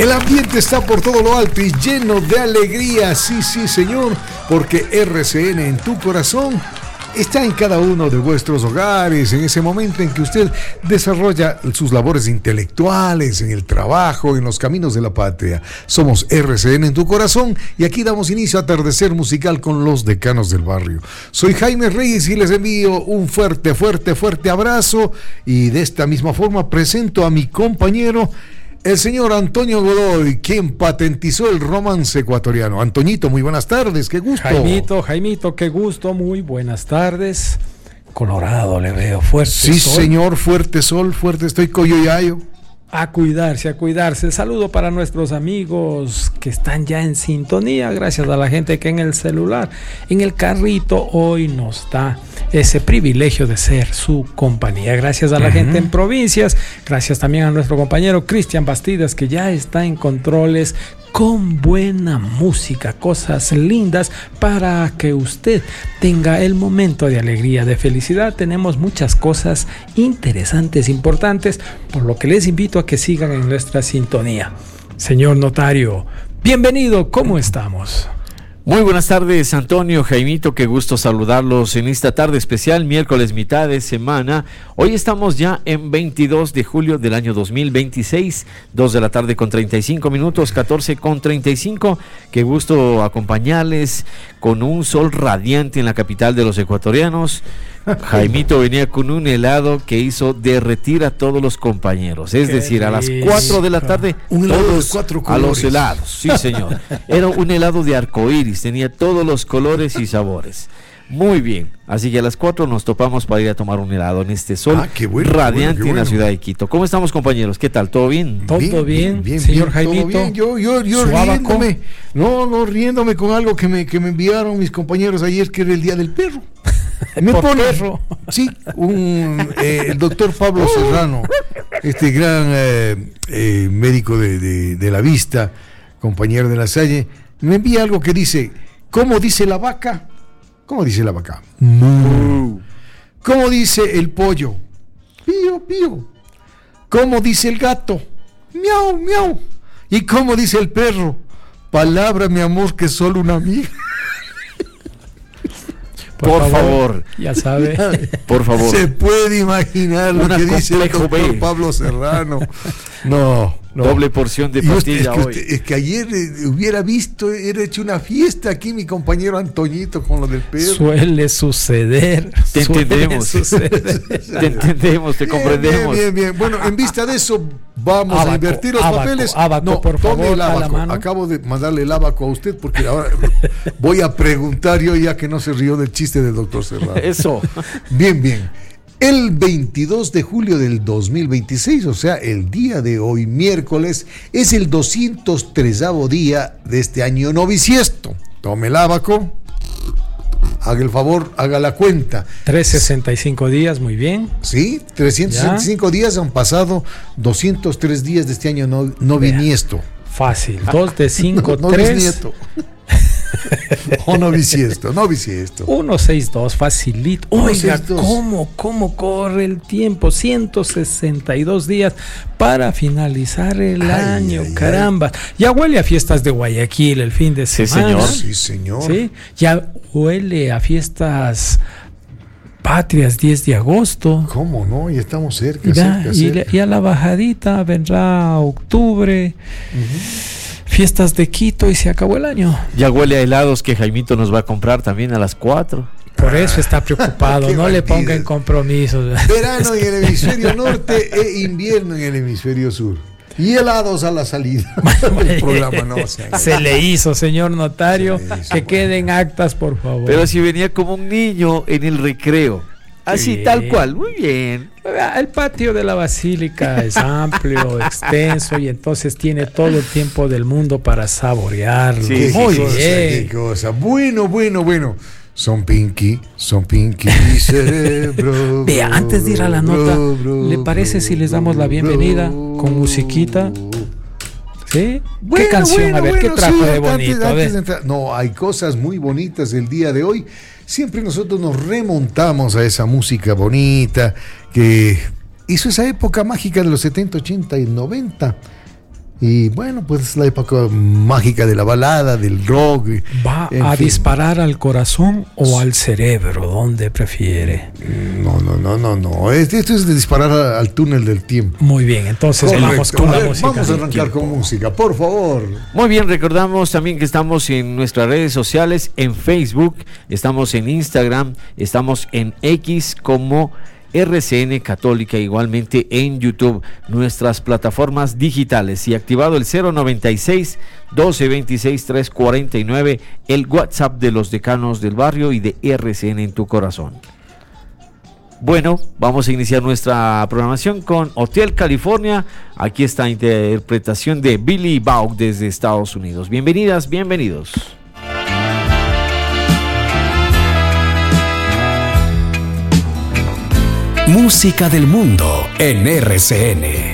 El ambiente está por todo lo alto y lleno de alegría, sí, señor, porque RCN en tu corazón está en cada uno de vuestros hogares, en ese momento en que usted desarrolla sus labores intelectuales, en el trabajo, en los caminos de la patria. Somos RCN en tu corazón y aquí damos inicio a Atardecer Musical con los Decanos del Barrio. Soy Jaime Reyes y les envío un fuerte abrazo, y de esta misma forma presento a mi compañero, el señor Antonio Godoy, quien patentizó el romance ecuatoriano. Antoñito, muy buenas tardes, qué gusto. Jaimito, qué gusto, muy buenas tardes. Colorado le veo, fuerte sí, sol. Señor, fuerte sol, fuerte estoy coyoyayo. A cuidarse. Saludo para nuestros amigos que están ya en sintonía, gracias a la gente que en el celular, en el carrito, hoy nos da ese privilegio de ser su compañía. Gracias a la gente en provincias, gracias también a nuestro compañero Cristian Bastidas, que ya está en controles con buena música, cosas lindas para que usted tenga el momento de alegría, de felicidad. Tenemos muchas cosas interesantes, importantes, por lo que les invito a que sigan en nuestra sintonía. Señor notario, bienvenido, ¿cómo estamos? Muy buenas tardes, Antonio, Jaimito, qué gusto saludarlos en esta tarde especial, miércoles mitad de semana. Hoy estamos ya en 22 de julio del año 2026, 2 de la tarde con 35 minutos, 14 con 35. Qué gusto acompañarles con un sol radiante en la capital de los ecuatorianos. Jaimito venía con un helado que hizo derretir a todos los compañeros, es decir, a las 4 de la tarde todos a los helados, sí señor, era un helado de arcoíris, tenía todos los colores y sabores. Muy bien, así que a las 4 nos topamos para ir a tomar un helado en este sol radiante en la ciudad de Quito. ¿Cómo estamos, compañeros? ¿Qué tal? ¿Todo bien? Todo bien, señor Jaimito. Yo riéndome, riéndome con algo que me enviaron mis compañeros ayer, que era el Día del Perro. Me pone, perro. Sí, el doctor Pablo Serrano, este gran médico de la vista, compañero de La Salle, me envía algo que dice: ¿cómo dice la vaca? ¿Cómo dice la vaca? Mu. ¿Cómo dice el pollo? Pío, pío. ¿Cómo dice el gato? Miau, miau. ¿Y cómo dice el perro? Palabra, mi amor, que solo una amiga. Por favor, ya sabe. Por favor. Se puede imaginar lo que dice el doctor Pablo Serrano. No. Doble porción de pastilla hoy. Es que ayer hubiera hecho una fiesta aquí mi compañero Antoñito con lo del perro. Suele suceder. Te entendemos, te comprendemos. Bien. Bueno, en vista de eso, vamos a invertir los papeles. Abaco, por favor, tome el a la abaco. mano. Acabo de mandarle el abaco a usted porque ahora voy a preguntar yo, ya que no se rió del chiste del doctor Serrano. Eso. Bien. El 22 de julio del 2026, o sea, el día de hoy, miércoles, es el 203º día de este año noviciesto. Tome el abaco, haga el favor, haga la cuenta. 365 días, muy bien. Sí, 365 días han pasado, 203 días de este año no bisniesto. Fácil, 2 de 5, no 3. Bisnieto. O no bisiesto. 162, facilito. Oiga, ¿cómo corre el tiempo? 162 días para finalizar el año, caramba. Ya huele a fiestas de Guayaquil el fin de semana. Sí, señor. ¿Sí? Ya huele a fiestas patrias 10 de agosto. ¿Cómo no? Y estamos cerca. Y a la bajadita vendrá octubre. Fiestas de Quito y se acabó el año. Ya huele a helados que Jaimito nos va a comprar también a las 4. Por eso está preocupado, no le pongan compromisos. Verano en el hemisferio norte e invierno en el hemisferio sur. Y helados a la salida. El programa se le hizo, señor notario, que queden actas, por favor. Pero si venía como un niño en el recreo. Así, tal cual, muy bien. El patio de la basílica es amplio, extenso, y entonces tiene todo el tiempo del mundo para saborearlo. Sí, muy bien. Qué cosa. Bueno. Son Pinky y cerebro. Vea, antes de ir a la nota, ¿le parece si les damos la bienvenida con musiquita? ¿Sí? ¿Qué canción? A ver, ¿qué trajo de bonito? No, hay cosas muy bonitas el día de hoy. Siempre nosotros nos remontamos a esa música bonita que hizo esa época mágica de los 70, 80 y 90. Y bueno, pues la época mágica de la balada, del rock. ¿Va a disparar al corazón o al cerebro? ¿Dónde prefiere? No. Esto es de disparar al túnel del tiempo. Muy bien, entonces vamos con la música. Vamos a arrancar con música, por favor. Muy bien, recordamos también que estamos en nuestras redes sociales, en Facebook, estamos en Instagram, estamos en X como RCN Católica, igualmente en YouTube, nuestras plataformas digitales, y activado el 096 1226 349, el WhatsApp de los decanos del barrio y de RCN en tu corazón. Bueno, vamos a iniciar nuestra programación con Hotel California. Aquí está interpretación de Billy Baugh desde Estados Unidos. Bienvenidas, bienvenidos. Música del mundo en RCN.